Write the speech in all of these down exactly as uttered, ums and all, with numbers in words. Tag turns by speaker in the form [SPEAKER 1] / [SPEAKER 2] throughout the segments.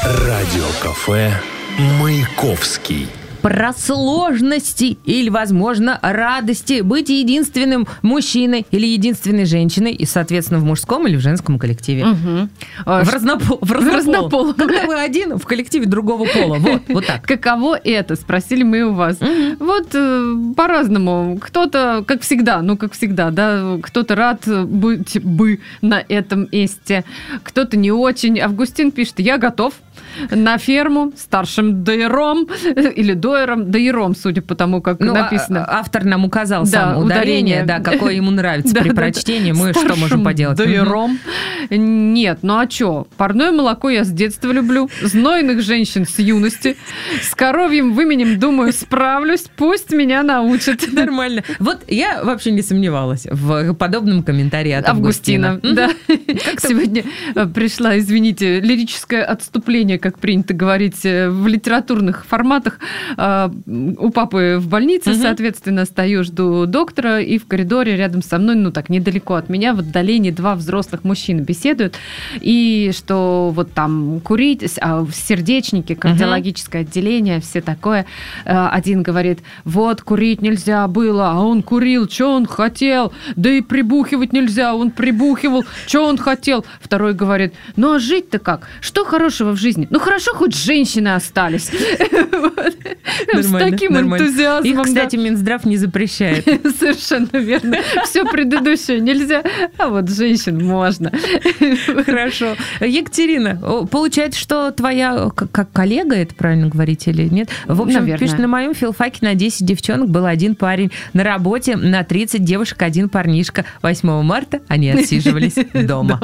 [SPEAKER 1] Радиокафе «Маяковский».
[SPEAKER 2] Про сложности или, возможно, радости быть единственным мужчиной или единственной женщиной, и, соответственно, в мужском или в женском коллективе.
[SPEAKER 3] Угу.
[SPEAKER 2] В, разнопол, в, разнопол. в разнопол. Когда вы один в коллективе другого пола. Вот, вот так.
[SPEAKER 3] Каково это? Спросили мы у вас. Угу. Вот э, по-разному. Кто-то, как всегда, ну, как всегда, да, кто-то рад быть бы на этом месте, кто-то не очень. Августин пишет: я готов на ферму старшим дойером или дойером, дойером, судя по тому, как ну, написано.
[SPEAKER 2] А, автор нам указал
[SPEAKER 3] да,
[SPEAKER 2] сам ударение,
[SPEAKER 3] ударение,
[SPEAKER 2] да, какое ему нравится при прочтении. Мы что можем поделать?
[SPEAKER 3] Дойером. Нет, ну а что? Парное молоко я с детства люблю, знойных женщин с юности, с коровьим выменем, думаю, справлюсь, пусть меня научат.
[SPEAKER 2] Нормально. Вот я вообще не сомневалась в подобном комментарии от Августина.
[SPEAKER 3] Августина, да. Сегодня пришла, извините, лирическое отступление, как принято говорить в литературных форматах. У папы в больнице, угу. соответственно, стою, жду доктора, и в коридоре рядом со мной, ну так, недалеко от меня, в отдалении два взрослых мужчины беседуют, и что вот там курить, а в сердечнике, кардиологическое угу. отделение, все такое. Один говорит: вот, курить нельзя было, а он курил, что он хотел, да и прибухивать нельзя, он прибухивал, что он хотел. Второй говорит: ну а жить-то как? Что хорошего в жизни? Ну хорошо, хоть женщины остались. С таким энтузиазмом.
[SPEAKER 2] Их, кстати, Минздрав не запрещает.
[SPEAKER 3] Совершенно верно. Все предыдущее нельзя, а вот женщин можно.
[SPEAKER 2] Хорошо. Екатерина, получается, что твоя как коллега, это правильно говорить или нет? В общем, пишет: на моем филфаке на десять девчонок был один парень. На работе на тридцать девушек один парнишка. восьмого марта они отсиживались дома.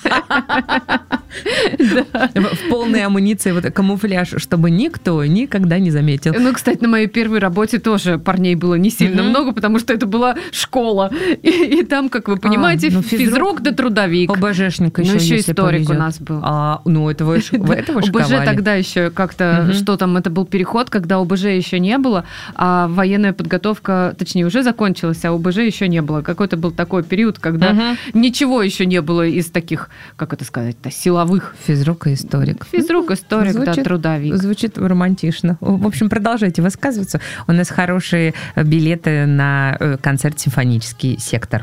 [SPEAKER 2] В полной амуниции, вот камуфляж, чтобы никто никогда не заметил.
[SPEAKER 3] Ну, кстати, на моей первой работе тоже парней было не сильно mm-hmm. много, потому что это была школа. И, и там, как вы понимаете, а, ну, физрук, физрук да трудовик.
[SPEAKER 2] ОБЖшник еще,
[SPEAKER 3] ну, еще историк
[SPEAKER 2] повезет.
[SPEAKER 3] У нас был.
[SPEAKER 2] А, ну, этого этого
[SPEAKER 3] ОБЖ тогда еще как-то, что там, это был переход, когда ОБЖ еще не было, а военная подготовка, точнее, уже закончилась, а ОБЖ еще не было. Какой-то был такой период, когда ничего еще не было из таких, как это сказать-то, силовых.
[SPEAKER 2] Физрук и историк.
[SPEAKER 3] Физрук, историк, звучит, да, трудовик.
[SPEAKER 2] Звучит романтично. В общем, продолжайте высказываться. У нас хорошие билеты на концерт «Симфонический сектор».